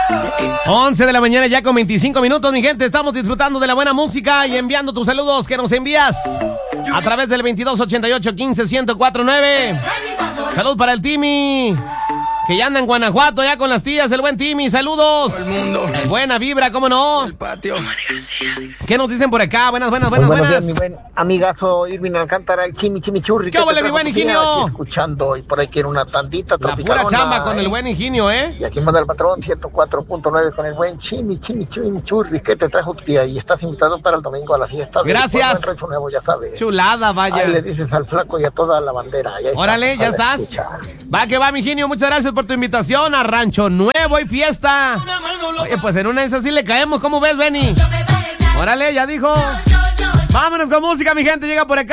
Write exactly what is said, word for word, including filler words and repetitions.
once de la mañana ya con veinticinco minutos, mi gente. Estamos disfrutando de la buena música y enviando tus saludos que nos envías a través del veintidós ochenta y ocho quince ciento cuatro nueve. Salud para el Timmy, que ya anda en Guanajuato ya con las tías, el buen Timmy. Saludos. El mundo. Buena vibra, ¿cómo no? El patio. ¿Qué nos dicen por acá? Buenas, buenas, buenas, buenos buenas. días, mi buen amigazo Irving Alcántara, el Chimi Chimichurri. ¿Qué huele, mi buen Higinio? Aquí escuchando y por ahí quiero una tandita tropicalona. La pura chamba con ¿eh? el buen Higinio, ¿eh? Y aquí manda el patrón ciento cuatro punto nueve con el buen Chimi Chimi Chimichurri. ¿Qué te trajo, tía? Y estás invitado para el domingo a la fiesta. Gracias. Del Rancho Nuevo, ya sabes. Chulada, vaya. Ahí le dices al flaco y a toda la bandera. Órale, ya estás. Escucha. Va que va, mi Higinio. Muchas gracias por tu invitación a Rancho Nuevo y fiesta. Oye, pues en una de esas sí le caemos. ¿Cómo ves, Benny? Órale, ya dijo. Vámonos con música, mi gente. Llega por acá